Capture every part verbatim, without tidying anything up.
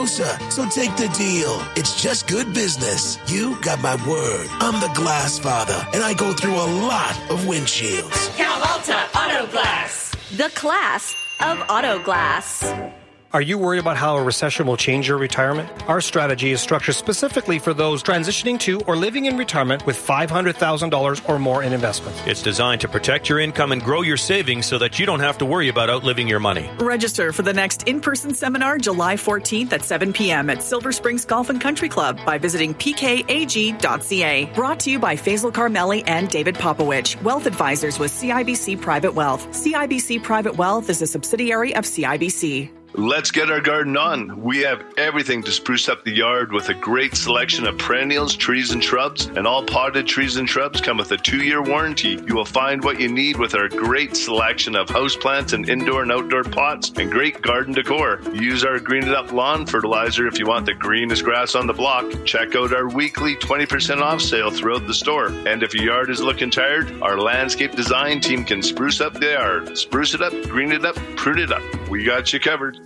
closer, so take the deal. It's just good business. You got my word. I'm the Glass Father, and I go through a lot of windshields. Cal Alta Auto Glass. The class of auto glass. Are you worried about how a recession will change your retirement? Our strategy is structured specifically for those transitioning to or living in retirement with five hundred thousand dollars or more in investments. It's designed to protect your income and grow your savings so that you don't have to worry about outliving your money. Register for the next in-person seminar July fourteenth at seven p.m. at Silver Springs Golf and Country Club by visiting p k a g dot c a. Brought to you by Faisal Carmeli and David Popowich, Wealth Advisors with C I B C Private Wealth. C I B C Private Wealth is a subsidiary of C I B C. Let's get our garden on. We have everything to spruce up the yard with a great selection of perennials, trees, and shrubs. And all potted trees and shrubs come with a two-year warranty. You will find what you need with our great selection of houseplants and indoor and outdoor pots and great garden decor. Use our Green It Up lawn fertilizer if you want the greenest grass on the block. Check out our weekly twenty percent off sale throughout the store. And if your yard is looking tired, our landscape design team can spruce up the yard. Spruce it up, green it up, prune it up. We got you covered.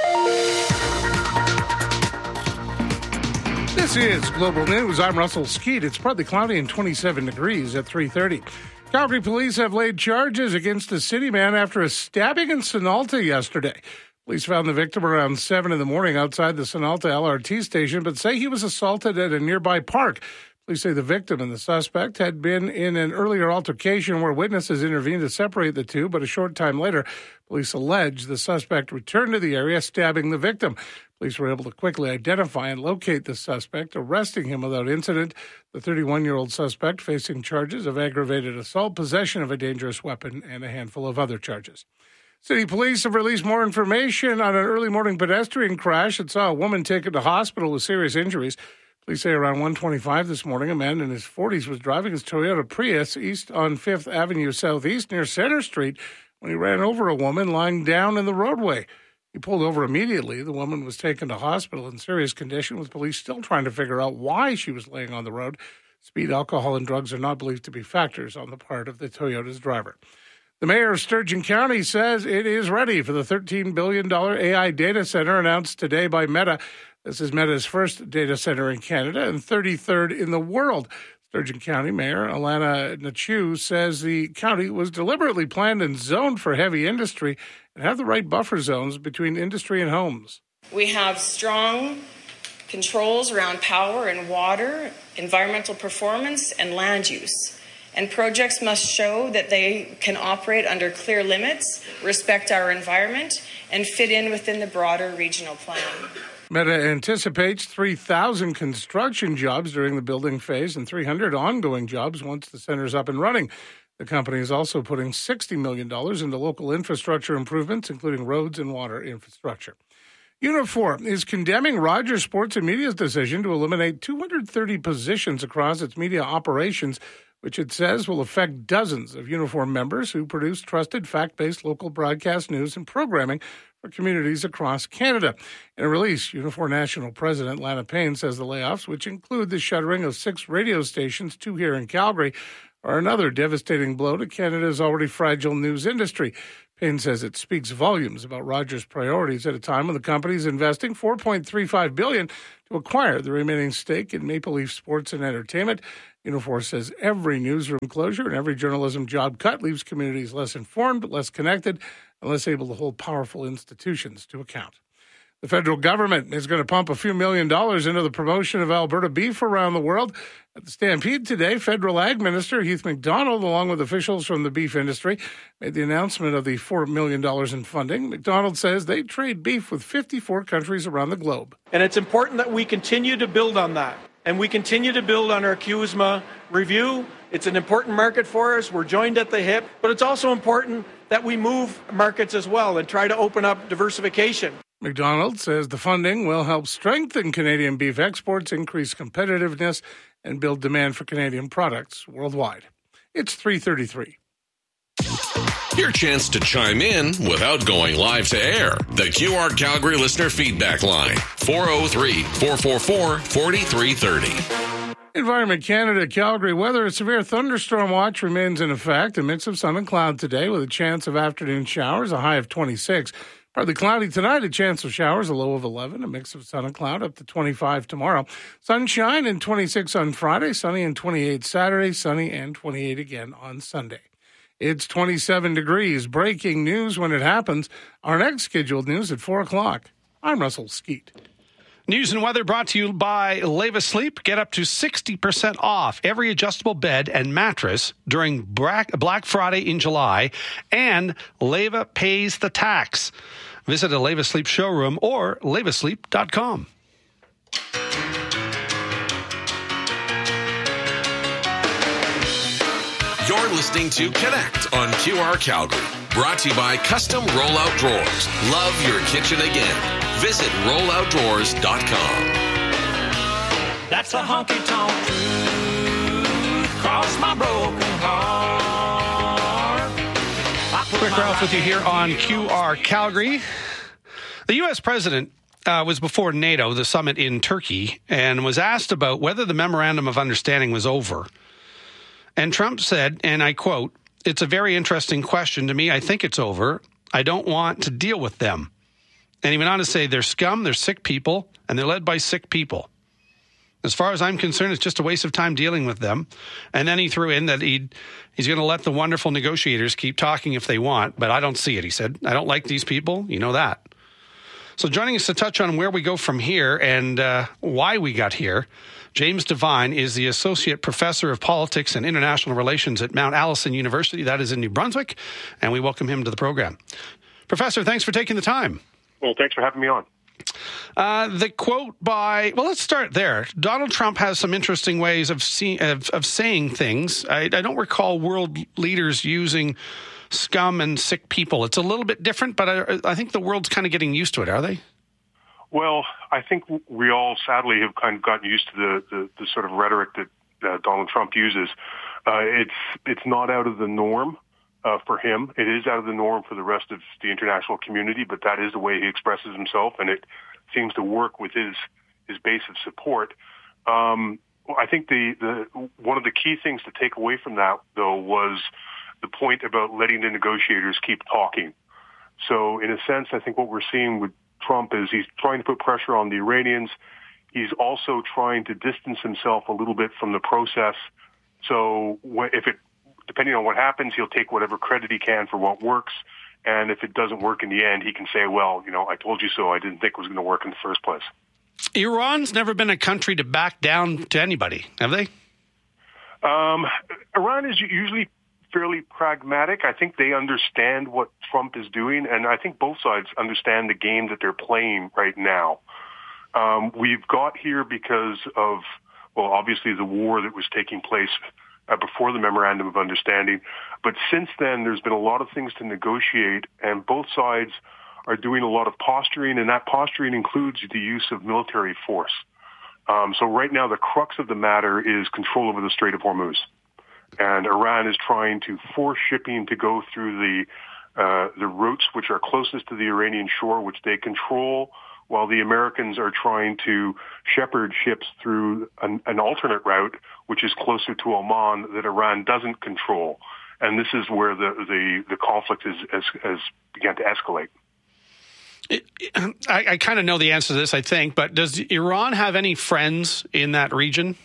This is Global News. I'm Russell Skeet. It's partly cloudy and twenty-seven degrees at three thirty. Calgary police have laid charges against a city man after a stabbing in Sonalta yesterday. Police found the victim around seven in the morning outside the Sonalta L R T station, but say he was assaulted at a nearby park. Police say the victim and the suspect had been in an earlier altercation where witnesses intervened to separate the two, but a short time later, police allege the suspect returned to the area, stabbing the victim. Police were able to quickly identify and locate the suspect, arresting him without incident. The thirty-one-year-old suspect facing charges of aggravated assault, possession of a dangerous weapon, and a handful of other charges. City police have released more information on an early morning pedestrian crash that saw a woman taken to hospital with serious injuries. Police say around one twenty-five this morning, a man in his forties was driving his Toyota Prius east on Fifth Avenue Southeast near Center Street when he ran over a woman lying down in the roadway. He pulled over immediately. The woman was taken to hospital in serious condition, with police still trying to figure out why she was laying on the road. Speed, alcohol, and drugs are not believed to be factors on the part of the Toyota's driver. The mayor of Sturgeon County says it is ready for the thirteen billion dollars A I data center announced today by Meta. This is Meta's first data center in Canada and thirty-third in the world. Sturgeon County Mayor Alana Nachu says the county was deliberately planned and zoned for heavy industry and have the right buffer zones between industry and homes. We have strong controls around power and water, environmental performance, and land use. And projects must show that they can operate under clear limits, respect our environment, and fit in within the broader regional plan. Meta anticipates three thousand construction jobs during the building phase and three hundred ongoing jobs once the center's up and running. The company is also putting sixty million dollars into local infrastructure improvements, including roads and water infrastructure. Unifor is condemning Rogers Sports and Media's decision to eliminate two hundred thirty positions across its media operations, which it says will affect dozens of Unifor members who produce trusted, fact-based local broadcast news and programming for communities across Canada. In a release, Unifor National President Lana Payne says the layoffs, which include the shuttering of six radio stations, two here in Calgary, are another devastating blow to Canada's already fragile news industry. Payne says it speaks volumes about Rogers' priorities at a time when the company is investing four point three five billion dollars to acquire the remaining stake in Maple Leaf Sports and Entertainment. Unifor says every newsroom closure and every journalism job cut leaves communities less informed, less connected, and less able to hold powerful institutions to account. The federal government is going to pump a few million dollars into the promotion of Alberta beef around the world. At the Stampede today, Federal Ag Minister Heath MacDonald, along with officials from the beef industry, made the announcement of the four million dollars in funding. MacDonald says they trade beef with fifty-four countries around the globe. And it's important that we continue to build on that. And we continue to build on our C U S M A review. It's an important market for us. We're joined at the hip. But it's also important that we move markets as well and try to open up diversification. MacDonald says the funding will help strengthen Canadian beef exports, increase competitiveness, and build demand for Canadian products worldwide. It's three thirty-three. Your chance to chime in without going live to air. The Q R Calgary listener feedback line, four oh three, four four four, four three three oh. Environment Canada, Calgary weather. A severe thunderstorm watch remains in effect. A mix of sun and cloud today with a chance of afternoon showers, a high of twenty-six. Partly cloudy tonight, a chance of showers, a low of eleven, a mix of sun and cloud, up to twenty-five tomorrow. Sunshine and twenty-six on Friday, sunny and twenty-eight Saturday, sunny and twenty-eight again on Sunday. It's twenty-seven degrees. Breaking news when it happens. Our next scheduled news at four o'clock. I'm Russell Skeet. News and weather brought to you by Leva Sleep. Get up to sixty percent off every adjustable bed and mattress during Black Friday in July. And Leva pays the tax. Visit a Leva Sleep showroom or leva sleep dot com. You're listening to Connect on Q R Calgary. Brought to you by Custom Rollout Drawers. Love your kitchen again. Visit roll out drawers dot com. That's a honky-tonk truth. Cross my broken heart. Rick Ralph with you here on Q R Calgary. The U S president uh, was before NATO, the summit in Turkey, and was asked about whether the memorandum of understanding was over. And Trump said, and I quote, "It's a very interesting question to me. I think it's over. I don't want to deal with them." And he went on to say, "They're scum, they're sick people, and they're led by sick people. As far as I'm concerned, it's just a waste of time dealing with them." And then he threw in that he'd, he's going to let the wonderful negotiators keep talking if they want, but I don't see it, he said. "I don't like these people. You know that." So joining us to touch on where we go from here and uh, why we got here, James Devine is the Associate Professor of Politics and International Relations at Mount Allison University. That is in New Brunswick, and we welcome him to the program. Professor, thanks for taking the time. Well, thanks for having me on. Uh, the quote by, well, let's start there. Donald Trump has some interesting ways of, see, of, of saying things. I, I don't recall world leaders using scum and sick people. It's a little bit different, but I, I think the world's kind of getting used to it, are they? Well, I think we all sadly have kind of gotten used to the, the, the sort of rhetoric that uh, Donald Trump uses. Uh, it's it's not out of the norm uh, for him. It is out of the norm for the rest of the international community, but that is the way he expresses himself, and it seems to work with his his base of support. Um, I think the, the one of the key things to take away from that, though, was the point about letting the negotiators keep talking. So, in a sense, I think what we're seeing with Trump is he's trying to put pressure on the Iranians. He's also trying to distance himself a little bit from the process. So if it, depending on what happens, he'll take whatever credit he can for what works. And if it doesn't work in the end, he can say, well, you know, I told you so. I didn't think it was going to work in the first place. Iran's never been a country to back down to anybody, have they? Um, Iran is usually fairly pragmatic. I think they understand what Trump is doing, and I think both sides understand the game that they're playing right now. Um, we've got here because of, well, obviously the war that was taking place uh, before the Memorandum of Understanding. But since then, there's been a lot of things to negotiate, and both sides are doing a lot of posturing, and that posturing includes the use of military force. Um, so right now, the crux of the matter is control over the Strait of Hormuz. And Iran is trying to force shipping to go through the uh, the routes which are closest to the Iranian shore, which they control, while the Americans are trying to shepherd ships through an, an alternate route, which is closer to Oman, that Iran doesn't control. And this is where the the, the conflict is, has, has began to escalate. It, I, I kind of know the answer to this, I think, but does Iran have any friends in that region?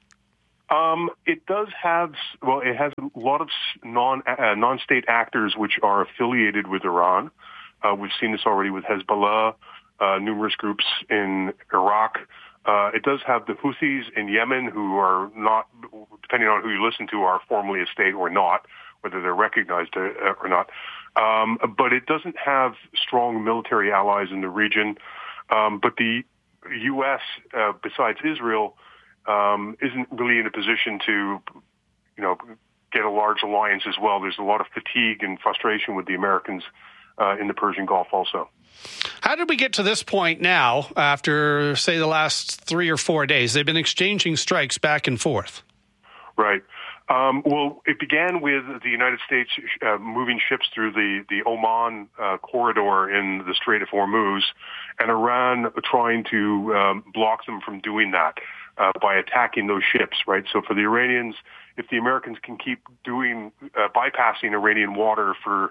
Um, it does have, well, it has a lot of non, uh, non-state actors which are affiliated with Iran. Uh, we've seen this already with Hezbollah, uh, numerous groups in Iraq. Uh, it does have the Houthis in Yemen, who are not, depending on who you listen to, are formally a state or not, whether they're recognized or not. Um, but it doesn't have strong military allies in the region. Um, but the U S, uh, besides Israel, Um, isn't really in a position to, you know, get a large alliance as well. There's a lot of fatigue and frustration with the Americans uh, in the Persian Gulf also. How did we get to this point now after, say, the last three or four days? They've been exchanging strikes back and forth. Right. Um, well, it began with the United States uh, moving ships through the, the Oman uh, corridor in the Strait of Hormuz, and Iran trying to um, block them from doing that. Uh, by attacking those ships, right? So for the Iranians, if the Americans can keep doing, uh, bypassing Iranian water for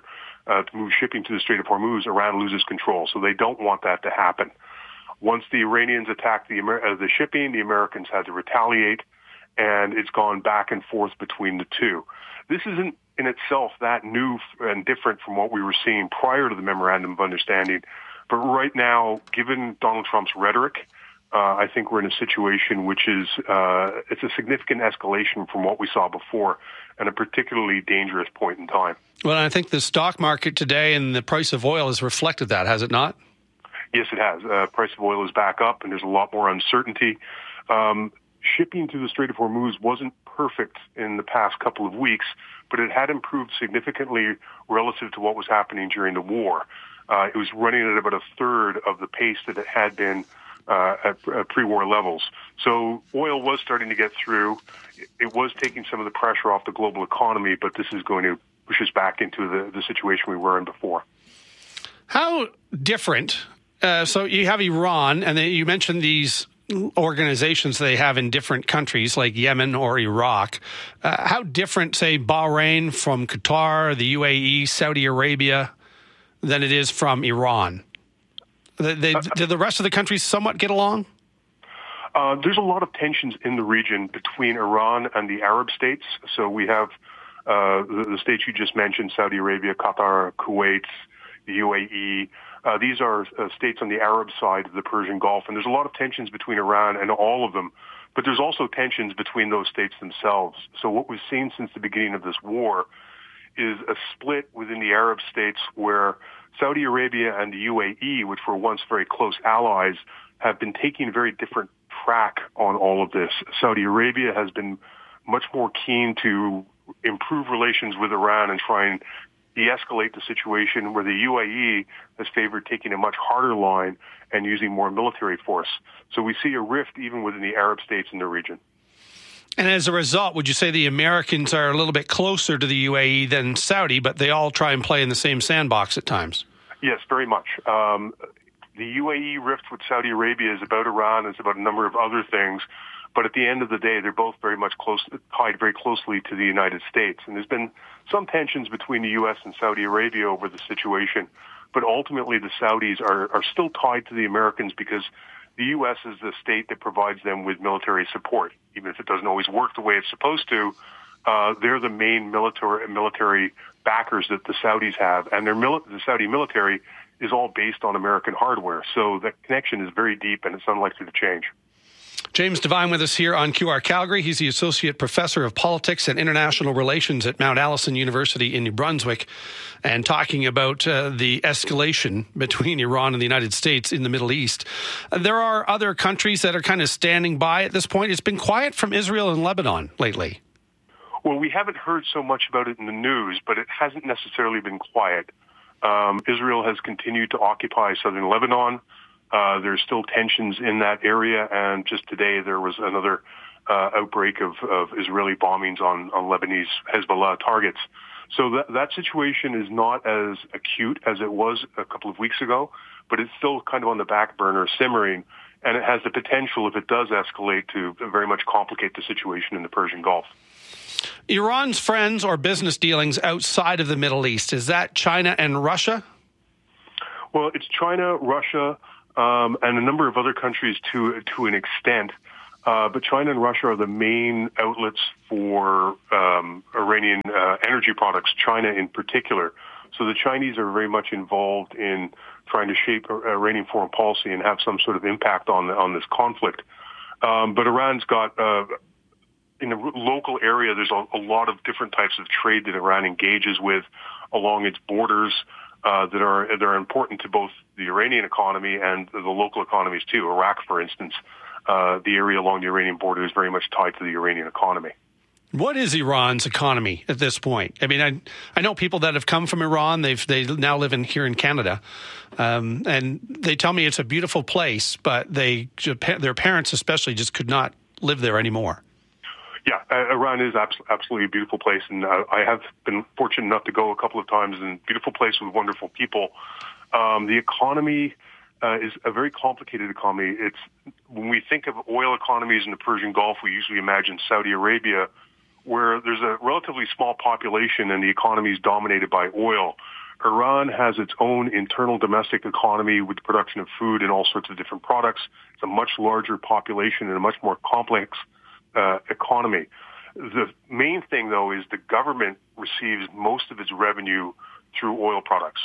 uh, to move shipping to the Strait of Hormuz, Iran loses control. So they don't want that to happen. Once the Iranians attacked the, Amer- uh, the shipping, the Americans had to retaliate, and it's gone back and forth between the two. This isn't in itself that new and different from what we were seeing prior to the Memorandum of Understanding. But right now, given Donald Trump's rhetoric, uh, I think we're in a situation which is, uh, it's a significant escalation from what we saw before, and a particularly dangerous point in time. Well, I think the stock market today and the price of oil has reflected that, has it not? Yes, it has. Uh, price of oil is back up, and there's a lot more uncertainty. Um, shipping through the Strait of Hormuz wasn't perfect in the past couple of weeks, but it had improved significantly relative to what was happening during the war. Uh, it was running at about a third of the pace that it had been uh, at, at pre-war levels. So oil was starting to get through. It was taking some of the pressure off the global economy, but this is going to push us back into the, the situation we were in before. How different? Uh, so you have Iran, and then you mentioned these organizations they have in different countries like Yemen or Iraq. Uh, how different, say, Bahrain from Qatar, the U A E, Saudi Arabia, than it is from Iran? They, they, do the rest of the countries somewhat get along? Uh, there's a lot of tensions in the region between Iran and the Arab states. So we have uh, the, the states you just mentioned, Saudi Arabia, Qatar, Kuwait, the U A E. Uh, these are uh, states on the Arab side of the Persian Gulf, and there's a lot of tensions between Iran and all of them, but there's also tensions between those states themselves. So what we've seen since the beginning of this war is a split within the Arab states where Saudi Arabia and the U A E, which were once very close allies, have been taking a very different track on all of this. Saudi Arabia has been much more keen to improve relations with Iran and try and de-escalate the situation, where the U A E has favored taking a much harder line and using more military force. So we see a rift even within the Arab states in the region. And as a result, would you say the Americans are a little bit closer to the U A E than Saudi, but they all try and play in the same sandbox at times? Yes, very much. Um, the U A E rift with Saudi Arabia is about Iran, it's about a number of other things. But at the end of the day, they're both very much close, tied very closely to the United States. And there's been some tensions between the U S and Saudi Arabia over the situation. But ultimately, the Saudis are, are still tied to the Americans because the U S is the state that provides them with military support. Even if it doesn't always work the way it's supposed to, uh, they're the main military military backers that the Saudis have. And their mili- the Saudi military is all based on American hardware. So the connection is very deep, and it's unlikely to change. James Devine with us here on Q R Calgary. He's the Associate Professor of Politics and International Relations at Mount Allison University in New Brunswick, and talking about uh, the escalation between Iran and the United States in the Middle East. Uh, there are other countries that are kind of standing by at this point. It's been quiet from Israel and Lebanon lately. Well, we haven't heard so much about it in the news, but it hasn't necessarily been quiet. Um, Israel has continued to occupy southern Lebanon. Uh, there's still tensions in that area, and just today there was another uh, outbreak of, of Israeli bombings on, on Lebanese Hezbollah targets. So that, that situation is not as acute as it was a couple of weeks ago, but it's still kind of on the back burner, simmering, and it has the potential, if it does escalate, to very much complicate the situation in the Persian Gulf. Iran's friends or business dealings outside of the Middle East, is that China and Russia? Well, it's China, Russia, Um, and a number of other countries to to an extent. Uh, but China and Russia are the main outlets for um, Iranian uh, energy products, China in particular. So the Chinese are very much involved in trying to shape Iranian foreign policy and have some sort of impact on on this conflict. Um, but Iran's got, uh, in the local area, there's a, a lot of different types of trade that Iran engages with along its borders. Uh, that are that are important to both the Iranian economy and the local economies too. Iraq, for instance, uh, the area along the Iranian border is very much tied to the Iranian economy. What is Iran's economy at this point? I mean, I I know people that have come from Iran. They've they now live in here in Canada, um, and they tell me it's a beautiful place, but they their parents especially just could not live there anymore. Yeah, uh, Iran is abs- absolutely a beautiful place, and uh, I have been fortunate enough to go a couple of times, and beautiful place with wonderful people. Um, the economy uh, is a very complicated economy. It's when we think of oil economies in the Persian Gulf, we usually imagine Saudi Arabia, where there's a relatively small population and the economy is dominated by oil. Iran has its own internal domestic economy with the production of food and all sorts of different products. It's a much larger population and a much more complex uh, economy. The main thing, though, is the government receives most of its revenue through oil products.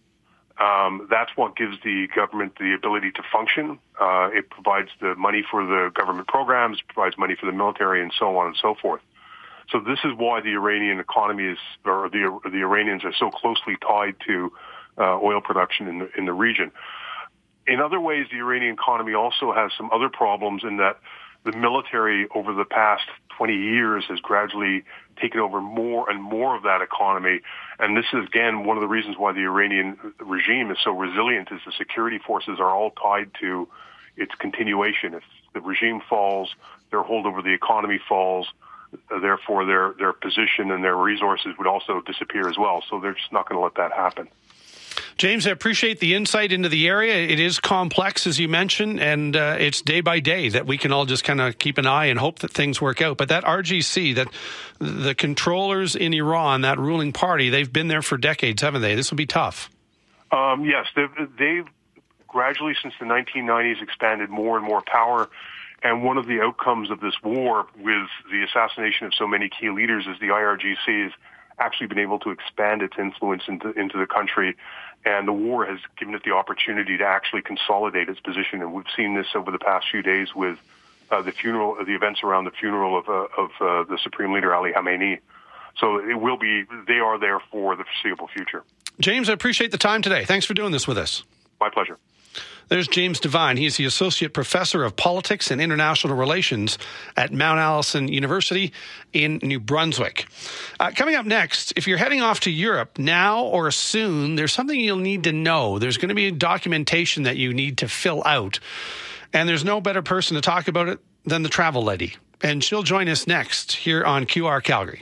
Um, that's what gives the government the ability to function. Uh, it provides the money for the government programs, provides money for the military, and so on and so forth. So this is why the Iranian economy is, or the the Iranians are so closely tied to uh, oil production in the in the region. In other ways, the Iranian economy also has some other problems in that the military over the past twenty years has gradually taken over more and more of that economy. And this is, again, one of the reasons why the Iranian regime is so resilient, is the security forces are all tied to its continuation. If the regime falls, their hold over the economy falls, therefore their, their position and their resources would also disappear as well. So they're just not going to let that happen. James, I appreciate the insight into the area. It is complex, as you mentioned, and uh, it's day by day that we can all just kind of keep an eye and hope that things work out. But that R G C, that the controllers in Iran, that ruling party, they've been there for decades, haven't they? This will be tough. Um, yes, they've, they've gradually, since the nineteen nineties, expanded more and more power. And one of the outcomes of this war with the assassination of so many key leaders is the I R G C has actually been able to expand its influence into, into the country. And the war has given it the opportunity to actually consolidate its position. And we've seen this over the past few days with uh, the funeral, the events around the funeral of, uh, of uh, the Supreme Leader, Ali Khamenei. So it will be, they are there for the foreseeable future. James, I appreciate the time today. Thanks for doing this with us. My pleasure. There's James Devine. He's the Associate Professor of Politics and International Relations at Mount Allison University in New Brunswick. Uh, coming up next, if you're heading off to Europe now or soon, there's something you'll need to know. There's going to be documentation that you need to fill out. And there's no better person to talk about it than the travel lady. And she'll join us next here on Q R Calgary.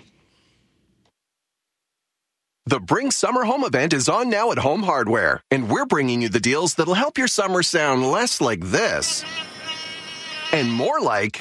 The Bring Summer Home event is on now at Home Hardware, and we're bringing you the deals that'll help your summer sound less like this and more like,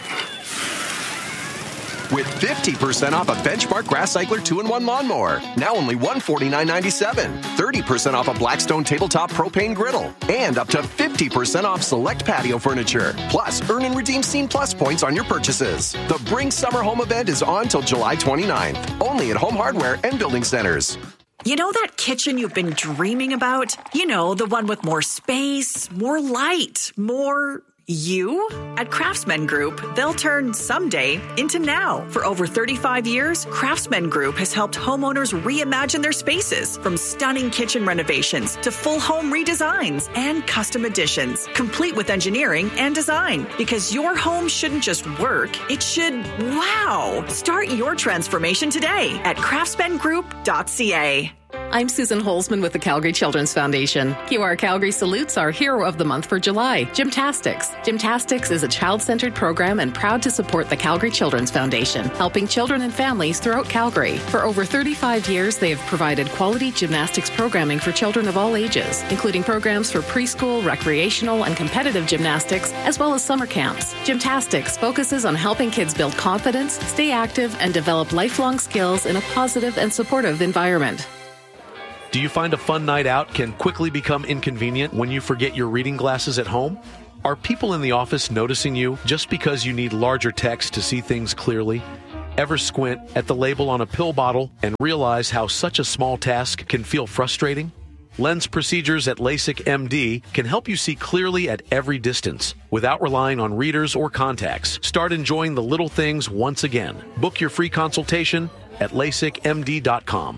with fifty percent off a Benchmark Grass Cycler two in one lawnmower, now only one hundred forty-nine ninety-seven, thirty percent off a Blackstone Tabletop Propane Griddle, and up to fifty percent off select patio furniture. Plus, earn and redeem Scene Plus points on your purchases. The Bring Summer Home event is on till July twenty-ninth, only at Home Hardware and Building Centers. You know that kitchen you've been dreaming about? You know, the one with more space, more light, more you? At Craftsman Group, they'll turn someday into now. For over thirty-five years, Craftsman Group has helped homeowners reimagine their spaces, from stunning kitchen renovations to full home redesigns and custom additions, complete with engineering and design. Because your home shouldn't just work, it should wow. Start your transformation today at craftsman group dot c a. I'm Susan Holzman with the Calgary Children's Foundation. Q R Calgary salutes our hero of the month for July, Gymtastics. Gymtastics is a child-centered program and proud to support the Calgary Children's Foundation, helping children and families throughout Calgary. For over thirty-five years, they have provided quality gymnastics programming for children of all ages, including programs for preschool, recreational, and competitive gymnastics, as well as summer camps. Gymtastics focuses on helping kids build confidence, stay active, and develop lifelong skills in a positive and supportive environment. Do you find a fun night out can quickly become inconvenient when you forget your reading glasses at home? Are people in the office noticing you just because you need larger text to see things clearly? Ever squint at the label on a pill bottle and realize how such a small task can feel frustrating? Lens procedures at LASIK M D can help you see clearly at every distance without relying on readers or contacts. Start enjoying the little things once again. Book your free consultation at lasik m d dot com.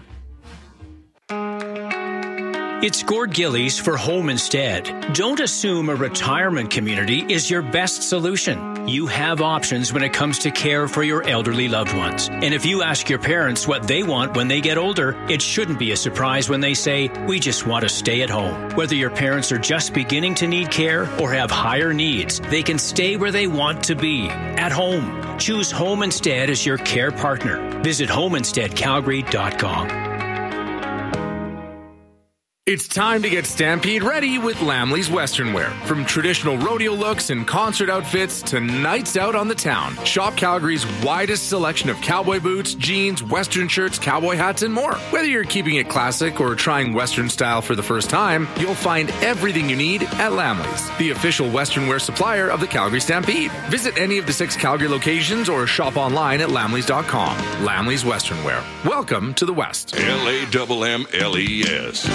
It's Gord Gillies for Home Instead. Don't assume a retirement community is your best solution. You have options when it comes to care for your elderly loved ones. And if you ask your parents what they want when they get older, it shouldn't be a surprise when they say, we just want to stay at home. Whether your parents are just beginning to need care or have higher needs, they can stay where they want to be, at home. Choose Home Instead as your care partner. Visit home instead calgary dot com. It's time to get Stampede ready with Lamley's Western Wear. From traditional rodeo looks and concert outfits to nights out on the town, shop Calgary's widest selection of cowboy boots, jeans, Western shirts, cowboy hats, and more. Whether you're keeping it classic or trying Western style for the first time, you'll find everything you need at Lamley's, the official Western Wear supplier of the Calgary Stampede. Visit any of the six Calgary locations or shop online at lamleys dot com. Lamley's Western Wear. Welcome to the West. L A M M L E S.